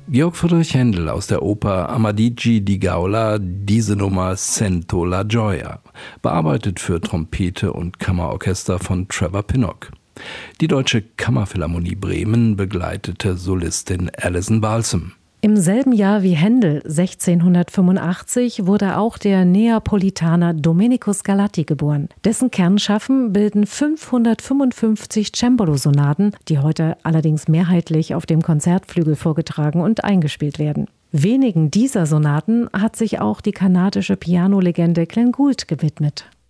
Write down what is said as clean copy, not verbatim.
Georg Friedrich Händel aus der Oper Amadigi di Gaula, diese Nummer Sento la Gioia, bearbeitet für Trompete und Kammerorchester von Trevor Pinnock. Die Deutsche Kammerphilharmonie Bremen begleitete Solistin Alison Balsam. Im selben Jahr wie Händel, 1685, wurde auch der Neapolitaner Domenico Scarlatti geboren. Dessen Kernschaffen bilden 555 Cembalo-Sonaten, die heute allerdings mehrheitlich auf dem Konzertflügel vorgetragen und eingespielt werden. Wenigen dieser Sonaten hat sich auch die kanadische Pianolegende Glenn Gould gewidmet.